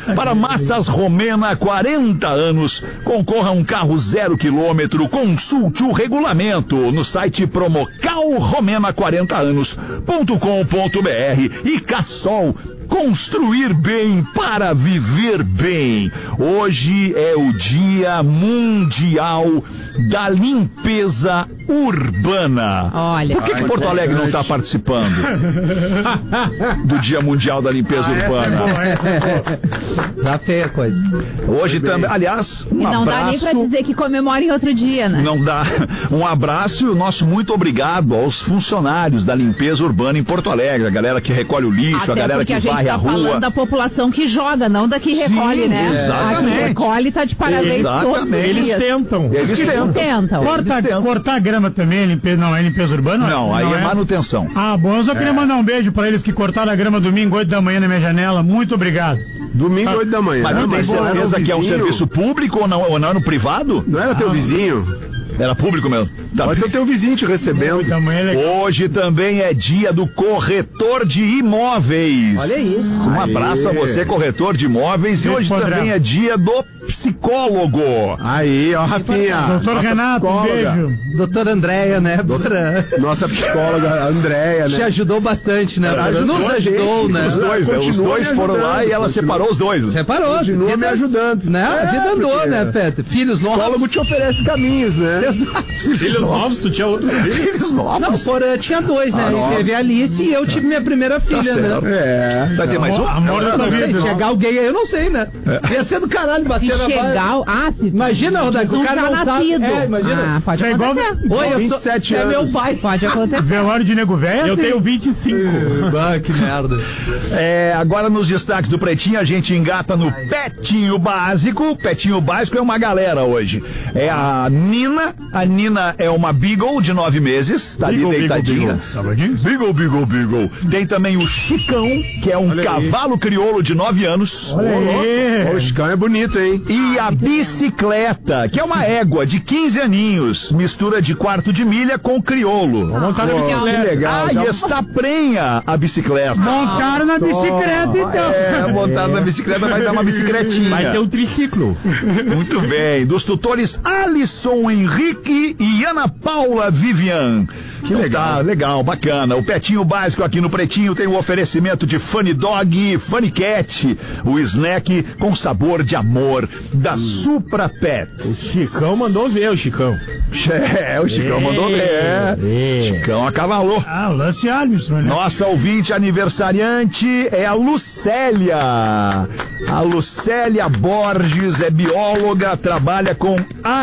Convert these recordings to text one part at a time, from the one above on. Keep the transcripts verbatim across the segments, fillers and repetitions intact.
Para Massas Romena, quarenta anos. Concorra a um carro zero quilômetro. Consulte o regulamento no site promocal romena quarenta anos ponto com ponto br. E Cassol, construir bem para viver bem. Hoje é o Dia Mundial da Limpeza Urbana. Olha. Por que, que Porto Alegre não está participando do Dia Mundial da Limpeza Urbana? Tá feia a coisa. Hoje também, aliás, um E não abraço. dá nem pra dizer que comemora em outro dia, né? Não dá. Um abraço e o nosso muito obrigado aos funcionários da limpeza urbana em Porto Alegre, a galera que recolhe o lixo, Até a galera porque que a gente varre tá a rua. falando da população que joga, não da que Sim, recolhe, né? exatamente. A que recolhe tá de parabéns Exatamente. todos os Eles dias. tentam. Eles Eles tentam. tentam. Corta, Eles tentam. cortar grama também, é limpeza, não é limpeza urbana? Não, aí é manutenção. Ah, bom, eu só queria mandar um beijo pra eles que cortaram a grama domingo, oito da manhã na minha janela. Muito obrigado. Domingo, oito da manhã. Mas não tem Mas era certeza o que é um vizinho? serviço público ou não, ou não é no privado? Não era teu vizinho? Era público mesmo. Tá. Pode ser o teu vizinho te recebendo. oito da manhã é legal. Hoje também é dia do corretor de imóveis. Olha isso. Um abraço a você, corretor de imóveis. E Beijo, hoje Padrão. também é dia do psicólogo. Aí, ó, Rafinha. Doutor nossa Renato, um psicóloga. beijo. Doutora Andréia, né? Pra... Nossa psicóloga, Andréia, Te né? ajudou bastante, né? Ajudou Nos a ajudou, gente. né? Os dois, né? Os Continua dois me foram lá ajudando, e ela continua. separou os dois. Separou. Continua vidas, me ajudando. Né? A É, vida andou, porque- né, Feta? Filhos O psicólogo novos. te oferece caminhos, né? Exato. Filhos novos, tu tinha outro filho? Filhos novos. Não, Porã tinha dois, né? Ah, Teve a Alice e eu tive minha primeira filha, certo. né? É. Vai ter mais um? Amor da Eu tua não sei, vida. chegar alguém aí, eu não sei, né? Ia ser do caralho Se bater na chegar... barra. Ah, se... Imagina, Rodaico, diz um o cara já não sabe. nascido. É, imagina. Ah, pode Isso é igual- acontecer. Oi, eu sou. vinte e sete É anos. meu pai. Pode acontecer. Velório de nego velho? Eu tenho vinte e cinco. Ah, que merda. É, agora nos destaques do Pretinho a gente engata no Petinho Básico. Petinho Básico é uma galera hoje. É a Nina. A Nina é uma Beagle de nove meses. Tá ali Beagle, deitadinha. Beagle, Sabadinho? Beagle, Beagle, Beagle. Tem também o Chicão, que é um cavalo crioulo de nove anos. Olha aí. Ô, o Chicão é bonito, hein? E a bicicleta, que é uma égua de quinze aninhos, mistura de quarto de milha com crioulo. Montar na Pô, que bicicleta. legal. Ah, Já- e está prenha a bicicleta. Montaram na bicicleta, então. É, montar na bicicleta vai dar uma bicicletinha. Vai ter um triciclo. Muito bem. Dos tutores Alisson Henrique e Ana Paula Vivian. Que legal, legal, bacana. O Petinho Básico aqui no Pretinho tem o oferecimento de Funny Dog e Funny Cat, o snack com sabor de amor da Supra Pets. Chicão mandou ver, o Chicão. É, o Chicão mandou ver. É. Chicão acavalou. Ah, o Lance Armstrong, né? Nossa ouvinte aniversariante é a Lucélia. A Lucélia Borges é bióloga, trabalha com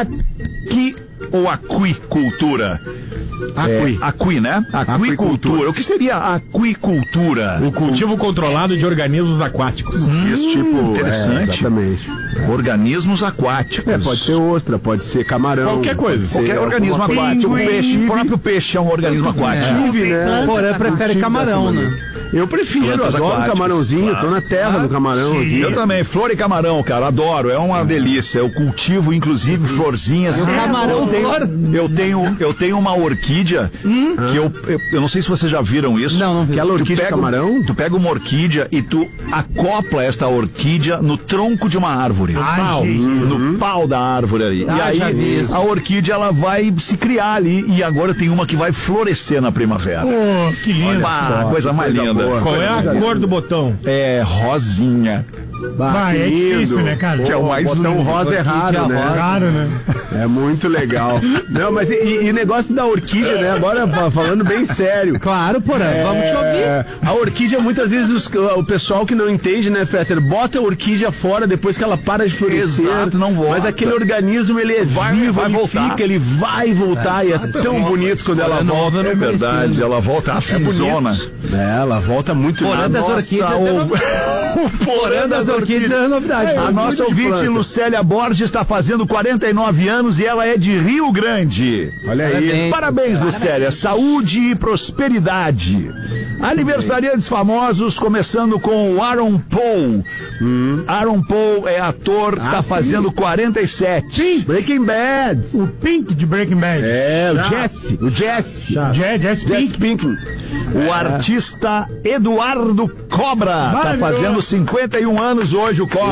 aqui ou aquicultura. Aqui. É, aqui, né? Aquicultura. Aquicultura. O que seria aquicultura? O cultivo controlado de organismos aquáticos. Isso, tipo, É, interessante. exatamente. Organismos aquáticos. É, pode ser ostra, pode ser camarão. Qualquer coisa. pode ser Qualquer organismo alguma coisa. aquático. O Pinguim. peixe, o próprio peixe é um organismo aquático. Tive, né? Porã prefere camarão, né? Eu prefiro, Plantas adoro aquáticas, camarãozinho, claro. tô na terra do camarão aqui. Eu também, flor e camarão, cara, adoro, é uma delícia. Eu cultivo, inclusive, florzinhas. Camarão, eu tenho, flor? eu tenho, eu tenho uma orquídea que eu, eu, eu não sei se vocês já viram isso. Não, não vi. Aquela Tu orquídea de pega, camarão? tu pega uma orquídea e tu acopla esta orquídea no tronco de uma árvore. Ai, gente. No pau da árvore ali. Ah, e já vi aí isso. a orquídea ela vai se criar ali e agora tem uma que vai florescer na primavera. Pô, que lindo. Ah, coisa mais coisa linda. boa. Qual é a cor do botão? É rosinha. Bah, é difícil, né, cara? Que é o mais Botão lindo. rosa é raro, Orquídea né? Raro, né? É muito legal. Não, mas e, e negócio da orquídea, né? Agora fa- falando bem sério. Claro, Porã, vamos te ouvir. É, a orquídea, muitas vezes, os- o pessoal que não entende, né, Fetter, bota a orquídea fora depois que ela para de florescer. Exato, não volta. Mas aquele organismo, ele é Vai- vivo, vai ele voltar. fica, ele vai voltar. E é tão bonito quando ela Olha, volta. nova, É não verdade, ela volta a finzona. É, ela volta muito Porã das Nossa, orquídeas é o- novidade. Porã das orquídeas é novidade. A muito nossa de ouvinte planta. Lucélia Borges está fazendo quarenta e nove anos e ela é de Rio Grande. Olha aí. Parabéns. Parabéns, Lucélia. Saúde e prosperidade. Aniversariantes famosos, começando com o Aaron Paul. Aaron Paul é ator, tá fazendo quarenta e sete. Breaking Bad. O Pink de Breaking Bad. É, o Já. Jesse. O Jesse. Já. Jazz, Jazz Jesse Pink. Pinkman. O artista Eduardo Cobra tá Maravilhoso. fazendo cinquenta e um anos hoje, o Cobra.